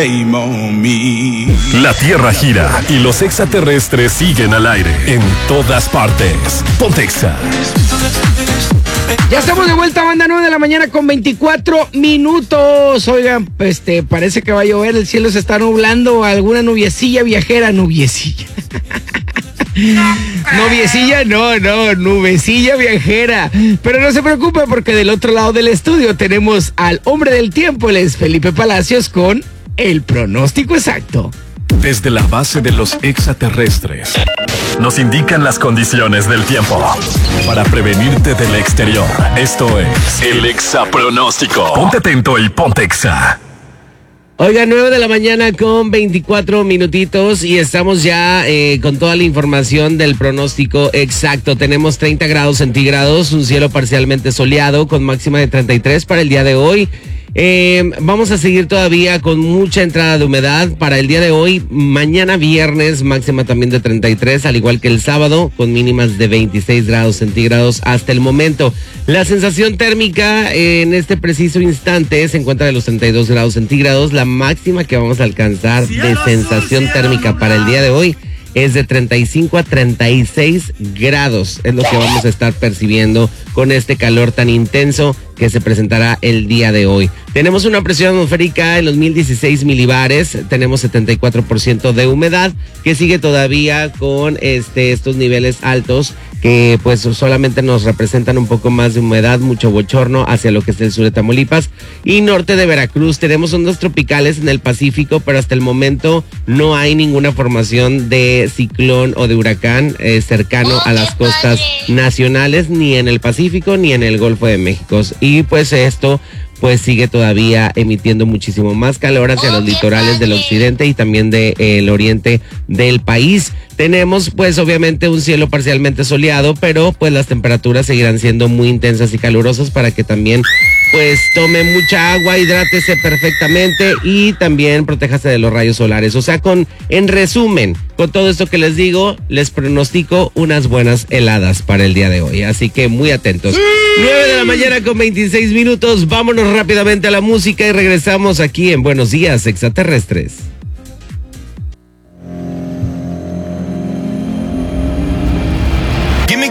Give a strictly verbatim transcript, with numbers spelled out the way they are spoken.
La Tierra gira y los extraterrestres siguen al aire en todas partes. Ponte Exa. Ya estamos de vuelta, banda, nueve de la mañana con veinticuatro minutos. Oigan, este, parece que va a llover, el cielo se está nublando, alguna nubiecilla viajera, nubiecilla. Nubiecilla, no, no, nubecilla viajera. Pero no se preocupe porque del otro lado del estudio tenemos al hombre del tiempo, él es Felipe Palacios con el pronóstico exacto. Desde la base de los extraterrestres nos indican las condiciones del tiempo para prevenirte del exterior. Esto es el Exapronóstico. Ponte atento y ponte Exa. Oiga, nueve de la mañana con veinticuatro minutitos y estamos ya eh, con toda la información del pronóstico exacto. Tenemos treinta grados centígrados, un cielo parcialmente soleado con máxima de treinta y tres para el día de hoy. Eh, vamos a seguir todavía con mucha entrada de humedad para el día de hoy. Mañana viernes, máxima también de treinta y tres, al igual que el sábado, con mínimas de veintiséis grados centígrados hasta el momento. La sensación térmica eh, en este preciso instante se encuentra de los treinta y dos grados centígrados. La máxima que vamos a alcanzar de sensación térmica para el día de hoy es de treinta y cinco a treinta y seis grados. Es lo que vamos a estar percibiendo con este calor tan intenso que se presentará el día de hoy. Tenemos una presión atmosférica en los mil dieciséis milibares, tenemos setenta y cuatro por ciento de humedad, que sigue todavía con este estos niveles altos que pues solamente nos representan un poco más de humedad, mucho bochorno hacia lo que es el sur de Tamaulipas y norte de Veracruz. Tenemos ondas tropicales en el Pacífico, pero hasta el momento no hay ninguna formación de ciclón o de huracán eh, cercano a las costas nacionales, ni en el Pacífico ni en el Golfo de México. Y pues esto pues sigue todavía emitiendo muchísimo más calor hacia los litorales del occidente y también del de, eh, oriente del país. Tenemos pues obviamente un cielo parcialmente soleado, pero pues las temperaturas seguirán siendo muy intensas y calurosas para que también pues tome mucha agua, hidrátese perfectamente y también protéjase de los rayos solares. O sea, con en resumen, con todo esto que les digo, les pronostico unas buenas heladas para el día de hoy. Así que muy atentos. nueve de la mañana con veintiséis minutos. Vámonos rápidamente a la música y regresamos aquí en Buenos Días Extraterrestres.